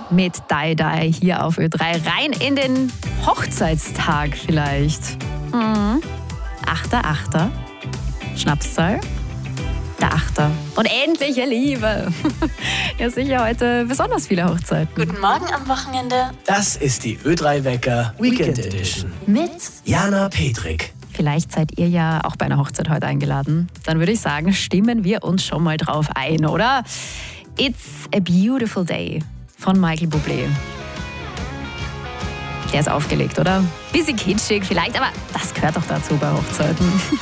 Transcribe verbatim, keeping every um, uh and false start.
mit Dai Dai hier auf Ö drei. Rein in den Hochzeitstag vielleicht. Mhm. achter achter Schnapszahl. Der Achter. Und endliche Liebe. Ja, sicher heute besonders viele Hochzeiten. Guten Morgen am Wochenende. Das ist die Ö drei Wecker Weekend Edition. Mit Jana Petrik. Vielleicht seid ihr ja auch bei einer Hochzeit heute eingeladen. Dann würde ich sagen, stimmen wir uns schon mal drauf ein, oder? It's a Beautiful Day von Michael Bublé. Der ist aufgelegt, oder? Bisschen kitschig vielleicht, aber das gehört doch dazu bei Hochzeiten.